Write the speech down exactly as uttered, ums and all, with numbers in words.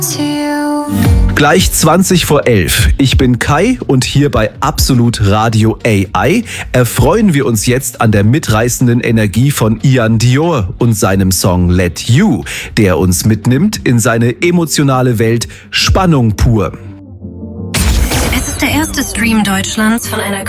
Gleich zwanzig vor elf. Ich bin Kai und hier bei Absolut Radio A I erfreuen wir uns jetzt an der mitreißenden Energie von Ian Dior und seinem Song Let You, der uns mitnimmt in seine emotionale Welt Spannung pur. Es ist der erste Stream Deutschlands von einer